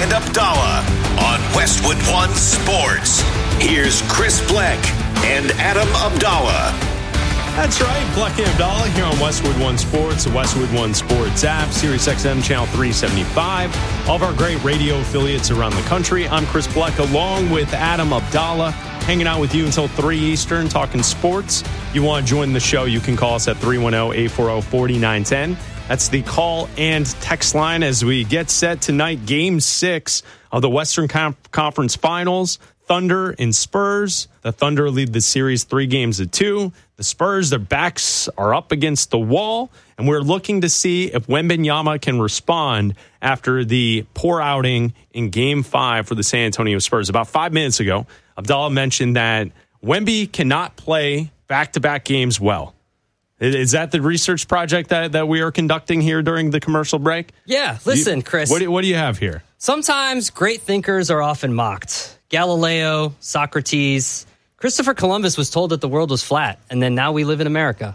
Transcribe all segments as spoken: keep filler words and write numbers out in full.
and Abdallah on Westwood One Sports. Here's Chris Bleck and Adam Abdallah. That's right, Bleck and Abdallah here on Westwood One Sports, the Westwood One Sports app, Sirius X M Channel three seventy-five, all of our great radio affiliates around the country. I'm Chris Bleck along with Adam Abdallah, hanging out with you until three Eastern, talking sports. You want to join the show, you can call us at three one zero, eight four zero, four nine one zero. That's the call and text line as we get set tonight. Game six of the Western Conference Finals. Thunder and Spurs. The Thunder lead the series three games to two. The Spurs, their backs are up against the wall, and we're looking to see if Wembanyama can respond after the poor outing in Game five for the San Antonio Spurs. About five minutes ago, Abdallah mentioned that Wemby cannot play back-to-back games well. Is that the research project that, that we are conducting here during the commercial break? Yeah, listen, you, Chris. What do, what do you have here? Sometimes great thinkers are often mocked. Galileo, Socrates, Christopher Columbus was told that the world was flat, and then now we live in America.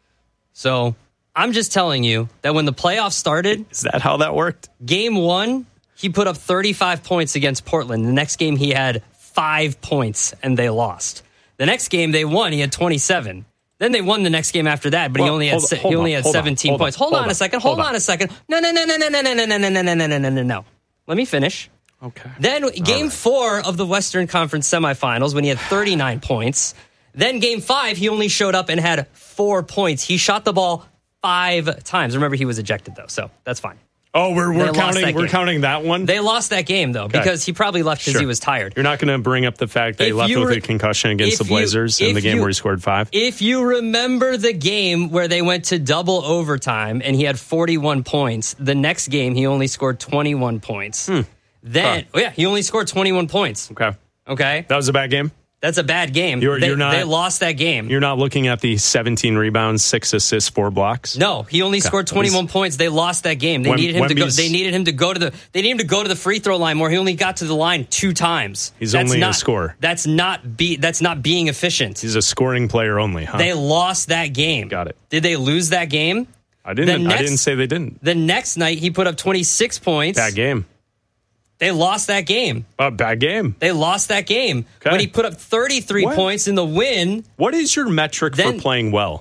So I'm just telling you that when the playoffs started... Is that how that worked? Game one, he put up thirty-five points against Portland. The next game, he had five points, and they lost. The next game, they won. He had twenty-seven. Then they won the next game after that, but well, he only had hold, hold he only on, had seventeen on, points. Hold, hold on, on a second. Hold, hold on. on a second. No, no, no, no, no, no, no, no, no, no, no, no, no, no, no. Let me finish. Okay. Then game right. four of the Western Conference semifinals when he had thirty-nine points. Then game five, he only showed up and had four points. He shot the ball five times. Remember, he was ejected, though, so that's fine. Oh, we're we're counting we're counting that one? They lost that game, though, okay. because he probably left because sure. he was tired. You're not going to bring up the fact that if he left with re- a concussion against the Blazers you, in the game you, where he scored five? If you remember the game where they went to double overtime and he had forty-one points, the next game he only scored twenty-one points. Hmm. Then, huh. oh yeah, he only scored twenty-one points. Okay. Okay. That was a bad game? That's a bad game. You're, they, you're not, they lost that game. You're not looking at the seventeen rebounds, six assists, four blocks? No, he only okay. scored twenty-one He's, points. They lost that game. They Wem, needed him Wemby's, to go they needed him to go to the they needed him to go to the free throw line more. He only got to the line two times. He's that's only not, a scorer. That's not be that's not being efficient. He's a scoring player only, huh? They lost that game. Got it. Did they lose that game? I didn't next, I didn't say they didn't. The next night he put up twenty-six points. Bad game. They lost that game. A bad game. They lost that game. Okay. When he put up thirty-three what? points in the win. What is your metric for playing well?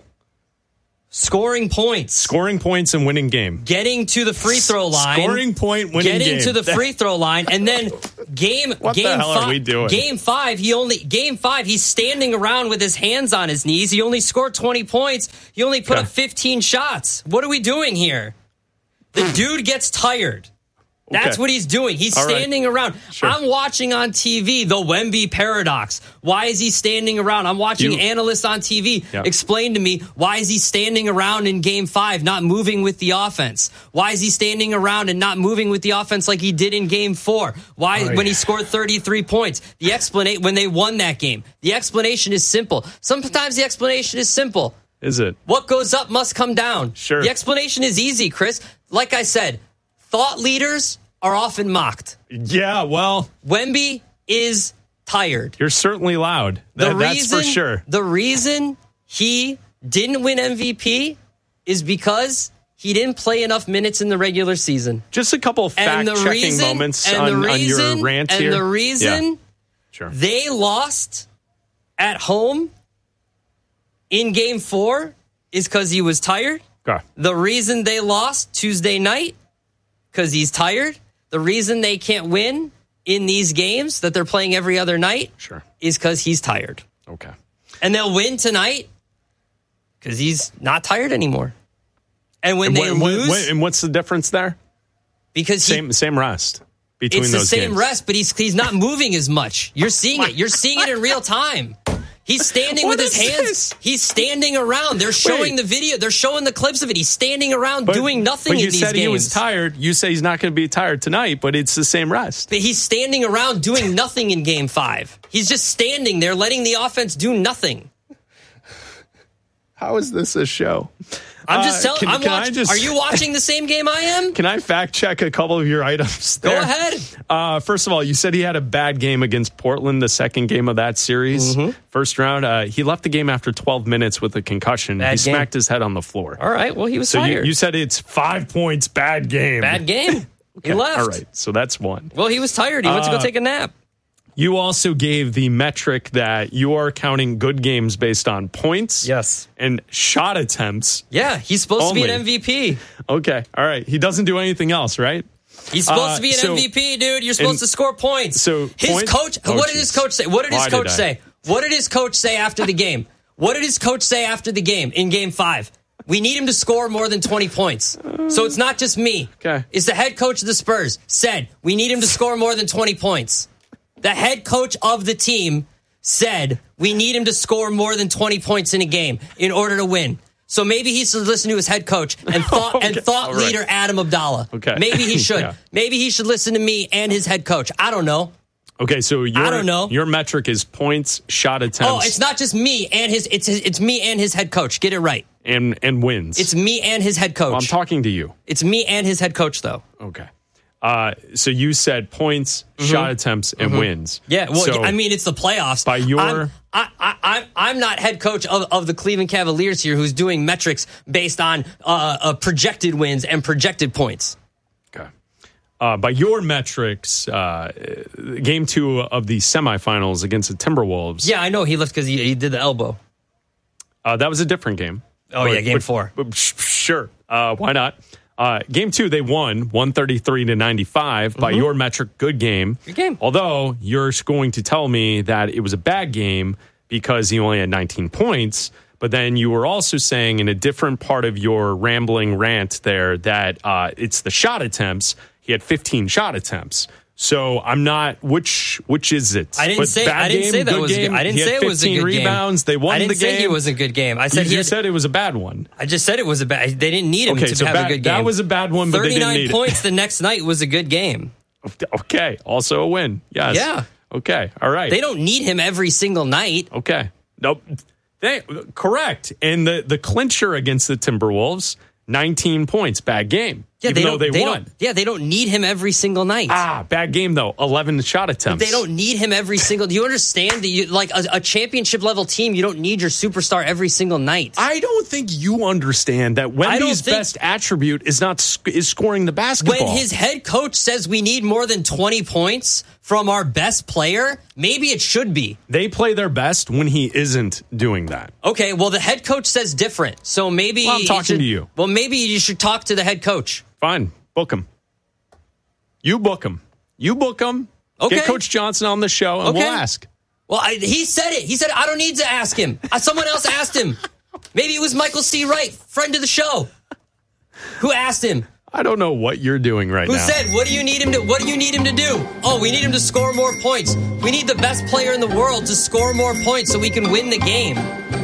Scoring points. Scoring points and winning game. Getting to the free throw line. Scoring point, winning getting game. Getting to the free throw line. And then game what game the hell five, are we doing? Game five, he only game five, he's standing around with his hands on his knees. He only scored twenty points. He only put okay. up fifteen shots. What are we doing here? The dude gets tired. That's okay. what he's doing. He's All standing right. around. Sure. I'm watching on T V the Wemby paradox. Why is he standing around? I'm watching you, analysts on T V yeah. explain to me why is he standing around in game five, not moving with the offense? Why is he standing around and not moving with the offense like he did in game four? Why oh, when yeah. he scored thirty-three points? The explanation when they won that game. The explanation is simple. Sometimes the explanation is simple. Is it? What goes up must come down. Sure. The explanation is easy, Chris. Like I said, thought leaders are often mocked. Yeah, well, Wemby is tired. You're certainly loud. That, the reason, that's for sure. The reason he didn't win M V P is because he didn't play enough minutes in the regular season. Just a couple of fact-checking moments on, reason, on your rant and here. And the reason yeah. sure. they lost at home in game four is because he was tired. Okay. The reason they lost Tuesday night, because he's tired. The reason they can't win in these games that they're playing every other night sure. is because he's tired. Okay. And they'll win tonight because he's not tired anymore. And when and they what, lose... what, and what's the difference there? Because he, Same same rest between it's those the same games. rest, but he's he's not moving as much. You're seeing it. You're seeing it in real time. He's standing what with his hands. This? He's standing around. They're showing Wait. the video. They're showing the clips of it. He's standing around but, doing nothing but in you these said games. He was tired. You say he's not going to be tired tonight, but it's the same rest. But he's standing around doing nothing in game five. He's just standing there letting the offense do nothing. How is this a show? I'm just telling. Uh, I'm can watch- just, Are you watching the same game I am? Can I fact check a couple of your items there? Go ahead. Uh, first of all, you said he had a bad game against Portland, the second game of that series. Mm-hmm. First round, uh, he left the game after twelve minutes with a concussion. Bad he game. smacked his head on the floor. All right. Well, he was so tired. You, you said it's five points, bad game. Bad game. He left. All right, so that's one. Well, he was tired. He went uh, to go take a nap. You also gave the metric that you are counting good games based on points. Yes. And shot attempts. Yeah, he's supposed only. to be an M V P. Okay, all right. He doesn't do anything else, right? He's supposed uh, to be an so, M V P, dude. You're supposed to score points. So his points? coach, oh, what did geez. his coach say? What did his Why coach did say? What did his coach say after the game? What did his coach say after the game in game five? We need him to score more than twenty points. So it's not just me. Okay. It's the head coach of the Spurs said we need him to score more than twenty points. The head coach of the team said we need him to score more than twenty points in a game in order to win. So maybe he should listen to his head coach and thought okay. and thought right. leader Adam Abdallah. Okay. Maybe he should. yeah. Maybe he should listen to me and his head coach. I don't know. Okay, so your, I don't know. Your metric is points, shot attempts. Oh, it's not just me and his. It's his, it's me and his head coach. Get it right. And and wins. It's me and his head coach. Well, I'm talking to you. It's me and his head coach, though. Okay. Uh, so you said points, mm-hmm. shot attempts, and mm-hmm. wins. Yeah, well, so I mean, it's the playoffs. By your, I'm, I, I, I'm, I'm not head coach of, of the Cleveland Cavaliers here, who's doing metrics based on uh, uh, projected wins and projected points. Okay. Uh, by your metrics, uh, game two of the semifinals against the Timberwolves. Yeah, I know he left because he, he did the elbow. Uh, that was a different game. Oh but, yeah, game but, four. But, sure, uh, why not? Uh, game two, they won one thirty-three to ninety-five. By mm-hmm. your metric, good game. Good game. Although you're going to tell me that it was a bad game because he only had nineteen points. But then you were also saying in a different part of your rambling rant there that uh, it's the shot attempts. He had fifteen shot attempts. So I'm not. Which which is it? I didn't but say. Bad I didn't game, say that good was. game. Good. I didn't he say had it was a good rebounds. game. They won I didn't the game. say he was a good game. I said you he just had, said it was a bad one. I just said it was a bad. They didn't need him okay, to so have bad, a good game. That was a bad one, but they didn't need thirty-nine points it. the next night was a good game. Okay, also a win. Yes. Yeah. Okay. All right. They don't need him every single night. Okay. Nope. They, correct. And the the clincher against the Timberwolves, nineteen points. Bad game. Yeah, even they though they, they won. Don't, yeah, they don't need him every single night. Ah, bad game though. eleven shot attempts. But they don't need him every single. Do you understand that you like a, a championship level team? You don't need your superstar every single night. I don't think you understand that Wemby's best attribute is not is scoring the basketball. When his head coach says we need more than twenty points from our best player, maybe it should be. They play their best when he isn't doing that. Okay, well the head coach says different, so maybe well, I'm talking should, to you. Well, maybe you should talk to the head coach. Fine. Book him. You book him. You book him. Okay. Get Coach Johnson on the show, and okay. we'll ask. Well, I, he said it. He said, I don't need to ask him. Uh, someone else asked him. Maybe it was Michael C. Wright, friend of the show, who asked him. I don't know what you're doing right who now. Who said, what do you need him to What do you need him to do? Oh, we need him to score more points. We need the best player in the world to score more points so we can win the game.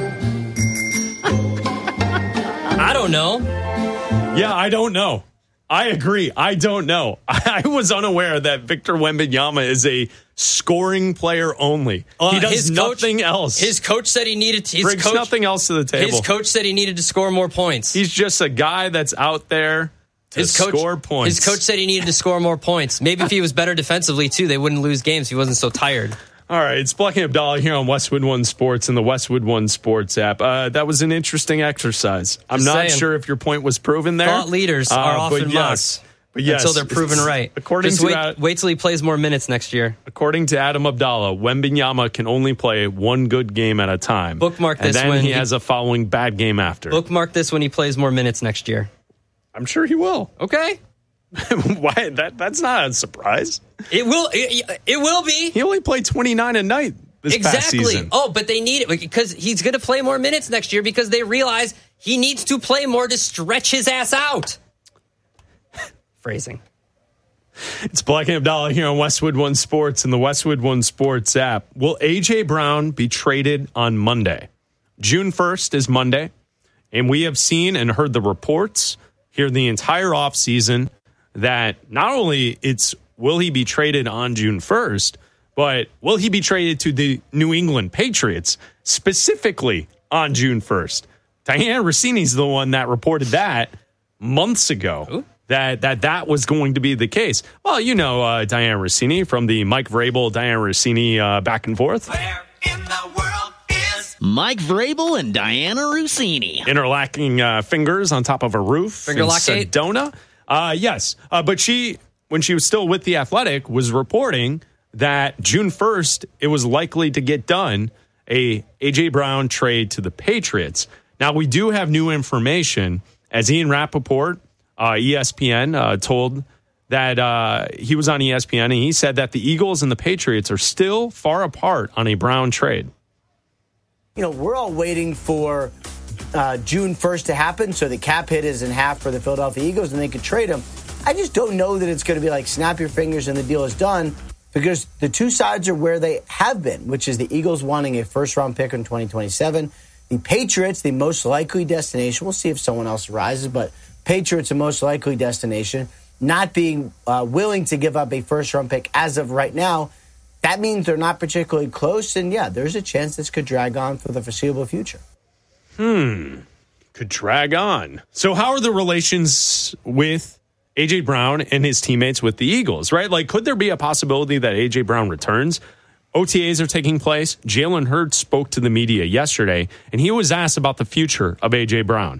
I don't know. Yeah, I don't know. I agree. I don't know. I was unaware that Victor Wembanyama is a scoring player only. Uh, he does nothing coach, else. His coach said he needed to. His brings coach, nothing else to the table. His coach said he needed to score more points. He's just a guy that's out there to his coach, score points. His coach said he needed to score more points. Maybe if he was better defensively, too, they wouldn't lose games. He wasn't so tired. All right, it's Black and Abdallah here on Westwood One Sports and the Westwood One Sports app. Uh, that was an interesting exercise. I'm Just not saying. sure if your point was proven there. Thought leaders uh, are often yes, mocked. But yes, until they're proven right. According Just to wait, Ad, wait till he plays more minutes next year. According to Adam Abdallah, Wembanyama can only play one good game at a time. Bookmark this. And then when he, he has a following bad game after. Bookmark this when he plays more minutes next year. I'm sure he will. Okay. Why? That that's not a surprise. It will. It, it will be. He only played twenty-nine a night this exactly. past season. Oh, but they need it because he's going to play more minutes next year because they realize he needs to play more to stretch his ass out. Phrasing. It's Black and Abdallah here on Westwood One Sports and the Westwood One Sports app. Will A J. Brown be traded on Monday? June first is Monday, and we have seen and heard the reports here the entire offseason that not only it's will he be traded on June first, but will he be traded to the New England Patriots specifically on June first? Diana Rossini's the one that reported that months ago. Ooh. That that that was going to be the case. Well, you know uh, Diana Rossini from the Mike Vrabel, Diana Rossini uh, back and forth. Where in the world is Mike Vrabel and Diana Rossini? Interlocking uh, fingers on top of a roof Finger in lock Sedona. Uh, yes, uh, but she when she was still with The Athletic, was reporting that June first, it was likely to get done, a A J. Brown trade to the Patriots. Now, we do have new information, as Ian Rappaport, uh, E S P N, uh, told that uh, he was on E S P N, and he said that the Eagles and the Patriots are still far apart on a Brown trade. You know, we're all waiting for uh, June first to happen so the cap hit is in half for the Philadelphia Eagles and they could trade him. I just don't know that it's going to be like snap your fingers and the deal is done, because the two sides are where they have been, which is the Eagles wanting a first-round pick in twenty twenty-seven. The Patriots, the most likely destination. We'll see if someone else arises, but Patriots, the most likely destination, not being uh, willing to give up a first-round pick as of right now. That means they're not particularly close, and yeah, there's a chance this could drag on for the foreseeable future. Hmm. Could drag on. So how are the relations with A J. Brown and his teammates with the Eagles, right? Like, could there be a possibility that A J. Brown returns? O T As are taking place. Jalen Hurts spoke to the media yesterday, and he was asked about the future of A J. Brown.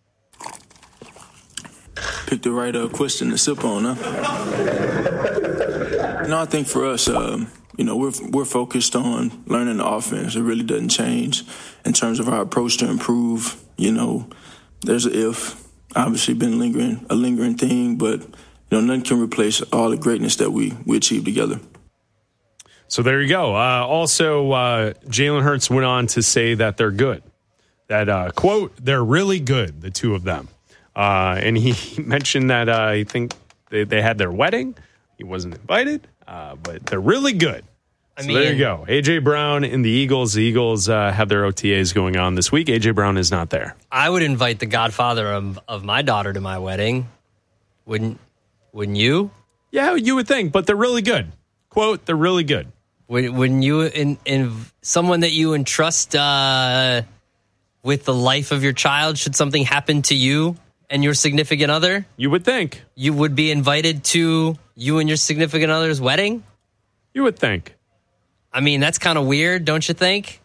Picked the right uh, question to sip on, huh? No, I think for us, um, you know, we're we're focused on learning the offense. It really doesn't change in terms of our approach to improve. You know, there's an if. Obviously been lingering, a lingering thing, but, you know, nothing can replace all the greatness that we, we achieved together. So there you go. Uh, also, uh, Jalen Hurts went on to say that they're good. That, uh, quote, they're really good, the two of them. Uh, and he mentioned that uh, I think they, they had their wedding. He wasn't invited, uh, but they're really good. I so mean, there you go. A J. Brown and the Eagles. The Eagles uh, have their O T As going on this week. A J. Brown is not there. I would invite the godfather of, of my daughter to my wedding. Wouldn't Wouldn't you? Yeah, you would think, but they're really good. Quote, they're really good. Would, wouldn't you, in, in someone that you entrust uh, with the life of your child, should something happen to you and your significant other? You would think. You would be invited to you and your significant other's wedding? You would think. I mean, that's kind of weird, don't you think?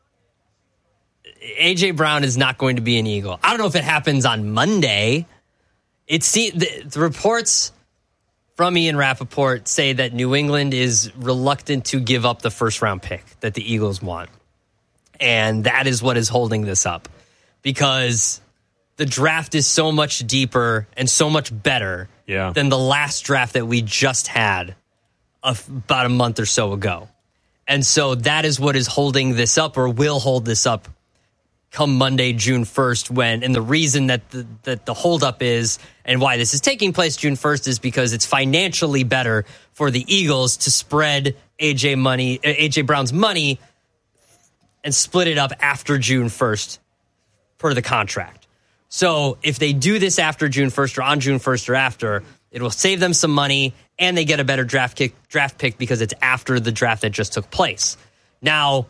A J. Brown is not going to be an Eagle. I don't know if it happens on Monday. It's the, the reports from Ian Rappaport say that New England is reluctant to give up the first-round pick that the Eagles want. And that is what is holding this up. Because the draft is so much deeper and so much better yeah. than the last draft that we just had a, about a month or so ago. And so that is what is holding this up, or will hold this up come Monday, June first, when, and the reason that the, that the holdup is, and why this is taking place June first, is because it's financially better for the Eagles to spread A J money, A J Brown's money and split it up after June first per the contract. So if they do this after June first, or on June first or after, it will save them some money, and they get a better draft kick, draft pick because it's after the draft that just took place. Now,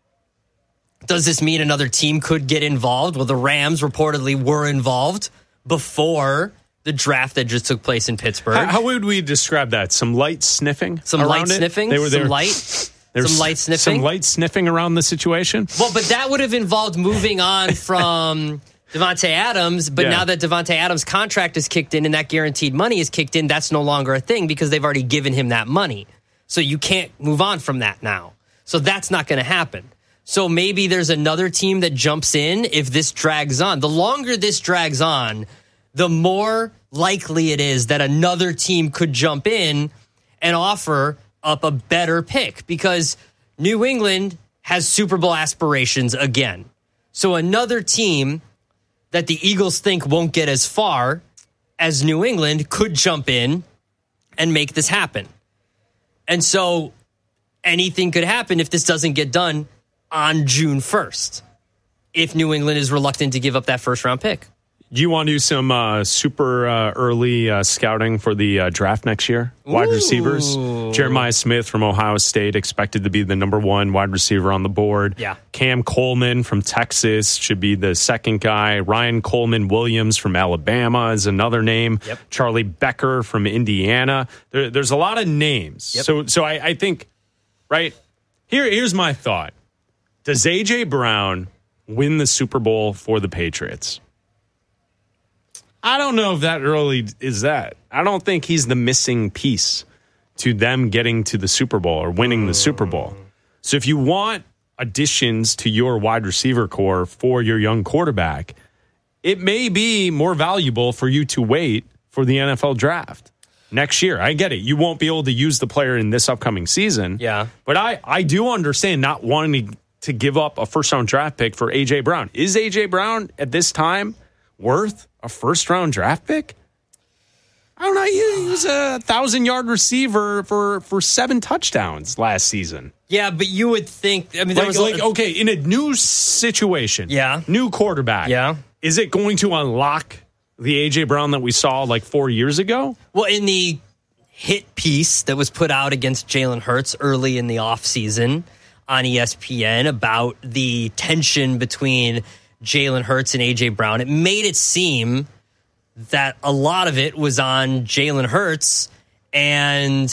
does this mean another team could get involved? Well, the Rams reportedly were involved before the draft that just took place in Pittsburgh. How, how would we describe that? Some light sniffing? Some light it? sniffing? They were there. Some light? There's some light sniffing? Some light sniffing around the situation? Well, but that would have involved moving on from Davante Adams, but yeah. now that Davante Adams' contract is kicked in and that guaranteed money is kicked in, that's no longer a thing because they've already given him that money. So you can't move on from that now. So that's not going to happen. So maybe there's another team that jumps in if this drags on. The longer this drags on, the more likely it is that another team could jump in and offer up a better pick, because New England has Super Bowl aspirations again. So another team that the Eagles think won't get as far as New England could jump in and make this happen. And so anything could happen if this doesn't get done on June first, if New England is reluctant to give up that first round pick. Do you want to do some uh, super uh, early uh, scouting for the uh, draft next year? Ooh. Wide receivers. Jeremiah Smith from Ohio State expected to be the number one wide receiver on the board. Yeah. Cam Coleman from Texas should be the second guy. Ryan Coleman Williams from Alabama is another name. Yep. Charlie Becker from Indiana. There, there's a lot of names. Yep. So, so I, I think, right, here, here's my thought. Does A J. Brown win the Super Bowl for the Patriots? I don't know if that really is that. I don't think he's the missing piece to them getting to the Super Bowl or winning the Super Bowl. So if you want additions to your wide receiver core for your young quarterback, it may be more valuable for you to wait for the N F L draft next year. I get it. You won't be able to use the player in this upcoming season. Yeah. But I, I do understand not wanting to give up a first-round draft pick for A J. Brown. Is A J. Brown at this time worth a first-round draft pick? I don't know. He, he was a thousand-yard receiver for, for seven touchdowns last season. Yeah, but you would think... I mean, there like, was like a, okay, in a new situation, yeah, new quarterback, yeah, is it going to unlock the A J. Brown that we saw like four years ago? Well, in the hit piece that was put out against Jalen Hurts early in the offseason on E S P N about the tension between Jalen Hurts and A J. Brown, it made it seem that a lot of it was on Jalen Hurts and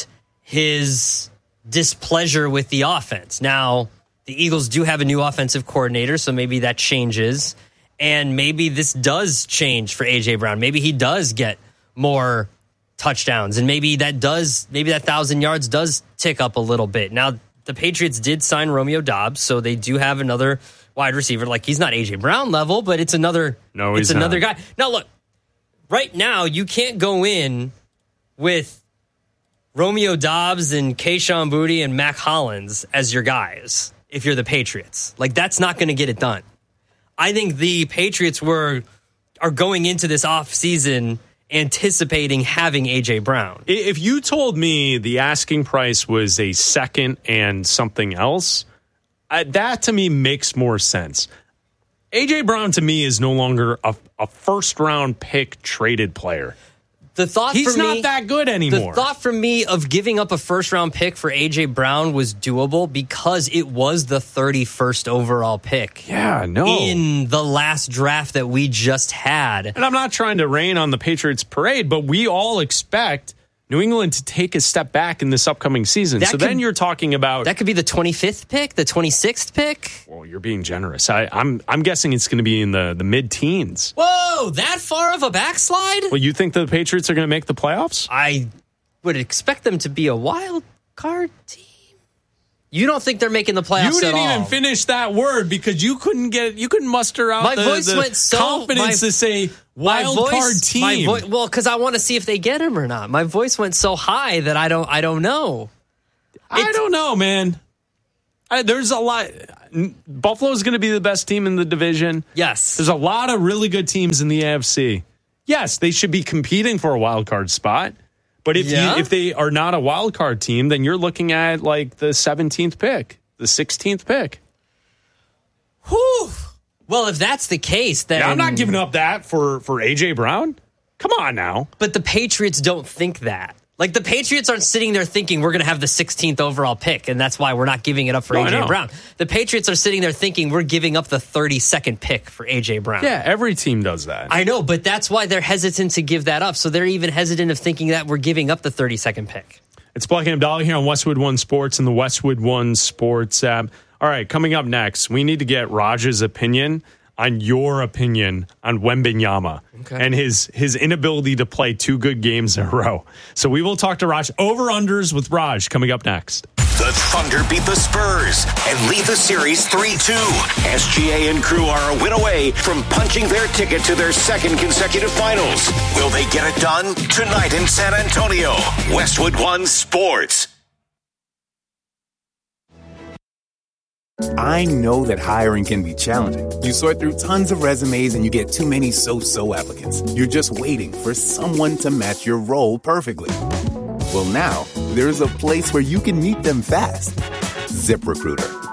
his displeasure with the offense. Now, the Eagles do have a new offensive coordinator, so maybe that changes. And maybe this does change for A J. Brown. Maybe he does get more touchdowns. And maybe that does, maybe that thousand yards does tick up a little bit. Now, the Patriots did sign Romeo Doubs, so they do have another wide receiver. Like, he's not A J. Brown level, but it's another, no, it's he's another not. guy. Now, look, right now, you can't go in with Romeo Doubs and Kayshon Boutte and Mac Hollins as your guys if you're the Patriots. Like, that's not going to get it done. I think the Patriots were are going into this offseason anticipating having A J. Brown. If you told me the asking price was a second and something else, uh, that to me makes more sense. A J. Brown to me is no longer a, a first-round pick traded player. The thought He's for not me, that good anymore. The thought for me of giving up a first-round pick for A J. Brown was doable because it was the thirty-first overall pick. Yeah, no. In the last draft that we just had. And I'm not trying to rain on the Patriots parade, but we all expect New England to take a step back in this upcoming season. That so could, then you're talking about... That could be the twenty-fifth pick, the twenty-sixth pick. Well, you're being generous. I, I'm I'm guessing it's going to be in the, the mid-teens. Whoa, that far of a backslide? Well, you think the Patriots are going to make the playoffs? I would expect them to be a wild card team. You don't think they're making the playoffs at all? You didn't even finish that word because you couldn't get you couldn't muster out my the, voice the went so, confidence my, to say wild voice, card team. My vo- well, because I want to see if they get him or not. My voice went so high that I don't I don't know. I It's, don't know, man. I, there's a lot. Buffalo's going to be the best team in the division. Yes. There's a lot of really good teams in the A F C. Yes, they should be competing for a wild card spot. But if Yeah. you, if they are not a wild card team, then you're looking at like the seventeenth pick, the sixteenth pick. Whew. Well, if that's the case, then Yeah, I'm not giving up that for, for A J. Brown. Come on now. But the Patriots don't think that. Like, the Patriots aren't sitting there thinking we're going to have the sixteenth overall pick, and that's why we're not giving it up for No, I A J. know. Brown. The Patriots are sitting there thinking we're giving up the thirty-second pick for A J. Brown. Yeah, every team does that. I know, but that's why they're hesitant to give that up. So they're even hesitant of thinking that we're giving up the thirty-second pick. It's Black and Abdallah here on Westwood One Sports and the Westwood One Sports app. All right, coming up next, we need to get Raj's opinion on your opinion on Wembanyama Okay. and his his inability to play two good games in a row. So we will talk to Raj. Over-unders with Raj coming up next. The Thunder beat the Spurs and lead the series three two. S G A and crew are a win away from punching their ticket to their second consecutive finals. Will they get it done? Tonight in San Antonio. Westwood One Sports. I know that hiring can be challenging. You sort through tons of resumes and you get too many so-so applicants. You're just waiting for someone to match your role perfectly. Well, now, there's a place where you can meet them fast. ZipRecruiter.